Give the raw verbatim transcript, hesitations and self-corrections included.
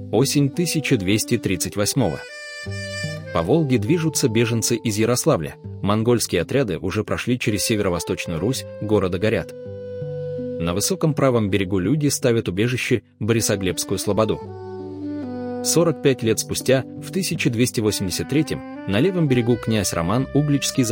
Осень тысяча двести тридцать восьмого. По Волге движутся беженцы из Ярославля. Монгольские отряды уже прошли через северо-восточную Русь, города горят. На высоком правом берегу люди ставят убежище Борисоглебскую слободу. сорок пять лет спустя, в тысяча двести восемьдесят третьем, на левом берегу князь Роман Угличский